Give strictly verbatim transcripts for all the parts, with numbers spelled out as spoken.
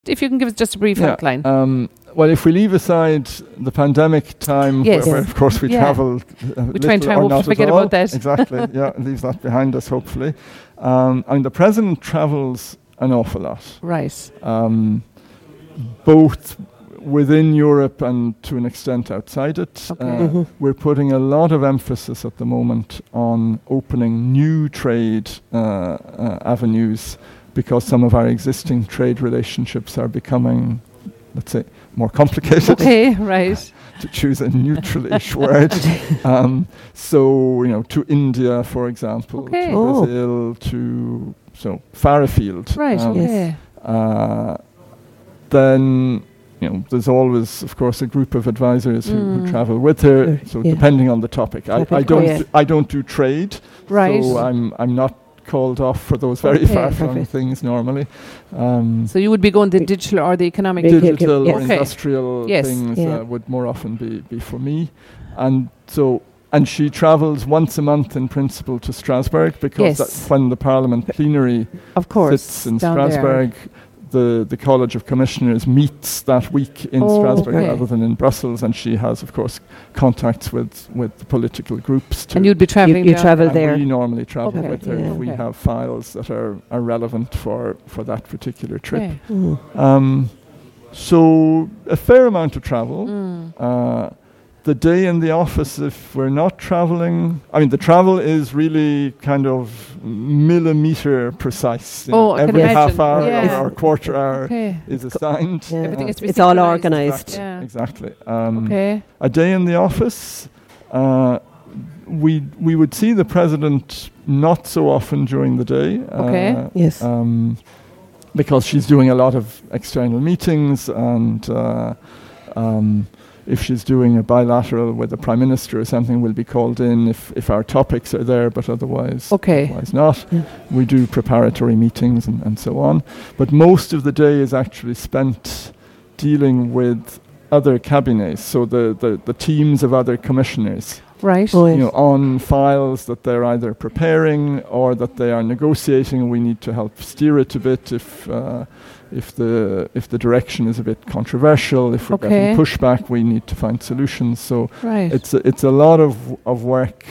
If you can give us just a brief Yeah, outline. Um, well, if we leave aside the pandemic time, Yes. where, where of course we Yeah. travelled, uh, We try and try little or hope to not at forget all. about that. Exactly. Yeah, leaves that behind us. Hopefully, um, I mean the president travels an awful lot, Right. um, both within Europe and to an extent outside it. Okay. Uh, Mhm. We're putting a lot of emphasis at the moment on opening new trade uh, uh, avenues, because some of our existing trade relationships are becoming, let's say, more complicated, Okay, right. to choose a neutral-ish word. Um, so, you know, to India, for example, Okay. to Oh. Brazil, to so far afield. Right, Um, Yes. okay. uh, then, you know, there's always, of course, a group of advisors who, who Mm. travel with her. Sure, So yeah. depending on the topic, I, Topic, I oh, don't, yeah. do, I don't do trade. Right. So I'm, I'm not called off for those very Okay. far-flung Perfect. things normally. Um, So you would be going the digital or the economic. Big- digital yes. or Okay. industrial Yes. things Yeah. uh, would more often be, be for me. And so, and she travels once a month in principle to Strasbourg, because Yes. that's when the Parliament plenary Of course. sits in down there. Strasbourg. The, the College of Commissioners meets that week in Oh, Strasbourg okay. rather than in Brussels, and she has, of course, contacts with, with the political groups. To And you'd be travelling you down travel and there. we normally travel Okay. with her Yeah. if we Okay. have files that are, are relevant for, for that particular trip. Okay. Mm. Um, so a fair amount of travel. Mm. Uh, the day in the office, if we're not traveling, I mean, the travel is really kind of millimeter precise. you Oh, know, I can every half imagine. hour Yeah. or, or quarter hour Okay. is assigned. Yeah. Everything has to be It's all synchronized. organised. Yeah. Exactly. Um, Okay. A day in the office, uh, we we would see the president not so often during the day. Okay. Uh, Yes. um, because she's doing a lot of external meetings, and uh, um, if she's doing a bilateral with the prime minister or something, we'll be called in if, if our topics are there, but otherwise, Okay. otherwise not. Yeah. We do preparatory meetings and, and so on. But most of the day is actually spent dealing with other cabinets, so the, the, the teams of other commissioners. Right. Oh, You yes. know, on files that they're either preparing or that they are negotiating. We need to help steer it a bit if uh, if the if the direction is a bit controversial. If we're Okay. getting pushback, we need to find solutions. So Right. it's a, it's a lot of of work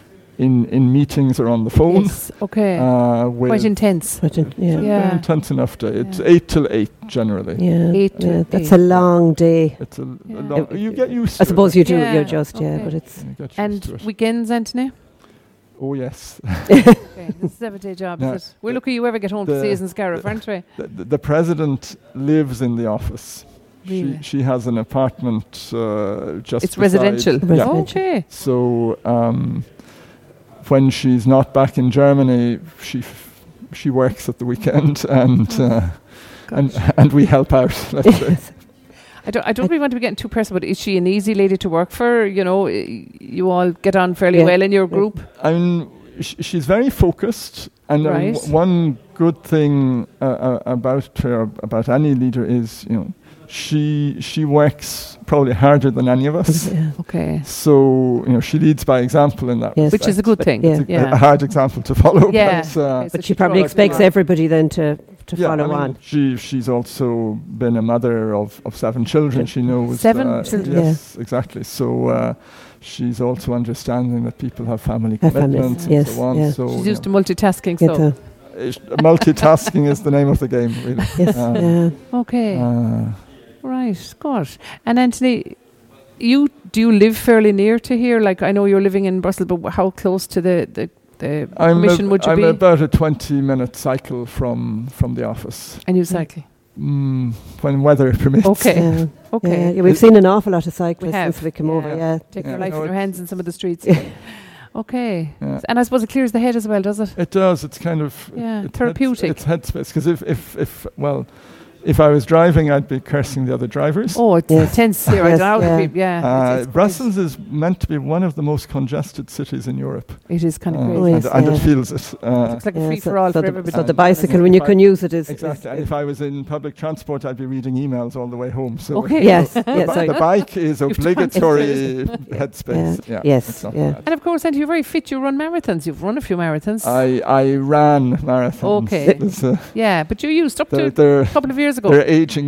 in in meetings or on the phone. Yes. Okay. Uh, with Quite intense. But it- yeah. it's a Yeah. very intense enough day. It's Yeah. eight till eight generally. Yeah. Eight to yeah. That's eight. a long day. It's a, Yeah. a long, you get used to I suppose it. you do. Yeah, You just yeah. okay. But it's You get used And to it. weekends, Anthony? Oh yes. Okay. This is every day job, No, is it? We're lucky you ever get home to the- see us in Scariff, aren't we? The, the, the president lives in the office. Really? She she has an apartment uh, just. It's beside- residential. Yeah. Residential. Okay. So um, when she's not back in Germany, she f- she works at the weekend, and uh, and and we help out. Let's say. I don't, I don't really want to be getting too personal, but is she an easy lady to work for? You know, y- you all get on fairly Yeah. well in your group. I mean, sh- she's very focused, and uh, Right. w- one good thing uh, uh, about her, about any leader, is you know she she works probably harder than any of us. yeah. Okay. So you know she leads by example in that. Yes. Which is a good thing. Yeah. It's a, Yeah. a hard example to follow. Yeah. But, uh, Okay, so But she probably draws expects the line. everybody then to to yeah, follow I mean, on. She she's also been a mother of, of seven children. She knows Seven uh, children? Yes, exactly. So uh, she's also understanding that people have family Have families, commitments and yes, so on. yeah. So She's you used to know, multitasking, Get so. a- ish- multitasking is the name of the game, really. yes. Um, yeah. Okay. Uh, Right. Gosh. And Anthony, you do you live fairly near to here? Like, I know you're living in Brussels, but wh- how close to the, the, the I'm, commission ab- would you I'm be? about a twenty minute cycle from from the office, And you cycle. mm, when weather permits. Okay. Yeah. Okay. Yeah, yeah, we've seen an awful lot of cyclists have, since we came yeah. over. Yeah. Take Yeah. their life No, in their it- hands in some of the streets. Okay. Yeah. And I suppose it clears the head as well, does it? It does. It's kind of Yeah, it's therapeutic. Heads, it's headspace, because if, if if well, if I was driving, I'd be cursing the other drivers. Oh, it's Yes. intense here. I Yes, don't know how yeah. the people, yeah. Uh, it's, it's quite- Brussels is meant to be one of the most congested cities in Europe, It is kind of Uh, crazy. Oh, and, yes, and yeah. it feels it. Uh, It's like a Yeah, free so- for all so for the- everybody. So the And- bicycle, and when you if can I- use it, is, is exactly. And if I was in public transport, I'd be reading emails all the way home. So Okay. yes, the, yes, bi- so- the bike is You've done obligatory headspace. Yeah. Yeah. Yes, it's not yeah. bad. And of course, and you're very fit. You run marathons. You've run a few marathons. I I ran marathons. Okay. It was, uh, yeah, but you used up to they're, a they're couple of years years ago. They're aging